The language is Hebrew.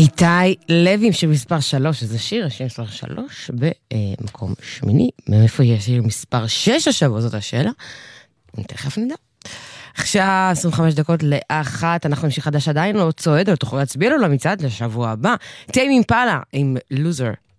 איתי לוי של מספר 3, איזה שיר, השיר מספר 3 במקום שמיני, מאיפה יש שיר מספר 6 השבוע, זאת השאלה, תכף נדע. עכשיו 25 דקות לאחת, אנחנו נמשיך חדש עדיין לא צועד, אבל תוכלו להצביע לו למצעד לשבוע הבא. טיימ אימפלה עם לוזר.